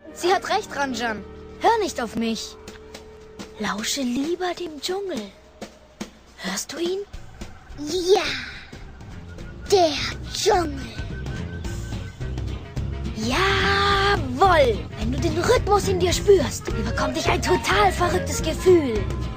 Sie hat recht, Ranjan. Hör nicht auf mich. Lausche lieber dem Dschungel. Hörst du ihn? Ja, der Dschungel. Jawohl! Wenn du den Rhythmus in dir spürst, überkommt dich ein total verrücktes Gefühl.